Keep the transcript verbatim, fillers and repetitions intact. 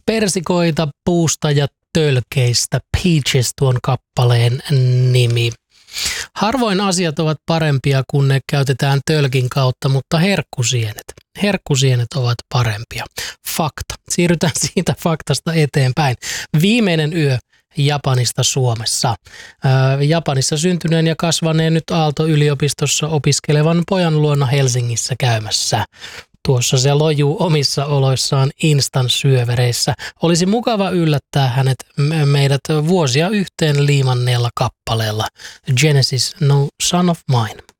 Persikoita puusta ja tölkeistä. Peaches tuon kappaleen nimi. Harvoin asiat ovat parempia, kun ne käytetään tölkin kautta, mutta herkkusienet. Herkkusienet ovat parempia. Fakta. Siirrytään siitä faktasta eteenpäin. Viimeinen yö Japanista Suomessa. Ää, Japanissa syntyneen ja kasvaneen nyt Aalto-yliopistossa opiskelevan pojan luona Helsingissä käymässä. Tuossa se lojuu omissa oloissaan instan-syövereissä. Olisi mukava yllättää hänet meidät vuosia yhteen liimanneella kappaleella. Genesis, No Son of Mine.